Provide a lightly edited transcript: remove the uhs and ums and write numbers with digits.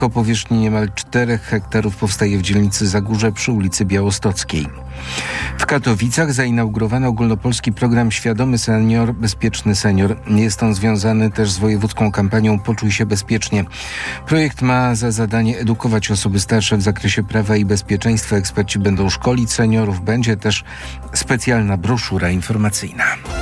O powierzchni niemal 4 hektarów powstaje w dzielnicy Zagórze przy ulicy Białostockiej. W Katowicach zainaugurowano ogólnopolski program Świadomy Senior, Bezpieczny Senior. Jest on związany też z wojewódzką kampanią Poczuj się bezpiecznie. Projekt ma za zadanie edukować osoby starsze w zakresie prawa i bezpieczeństwa. Eksperci będą szkolić seniorów. Będzie też specjalna broszura informacyjna.